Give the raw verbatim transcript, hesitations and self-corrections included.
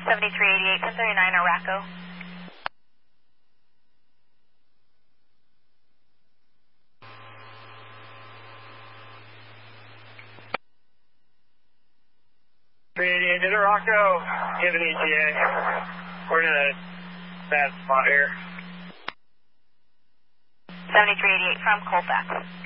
seventy-three eighty-eight, ten thirty-nine, Araco. three eighty-eight to Araco, give an E T A. We're in a bad spot here. seventy-three eighty-eight from Colfax.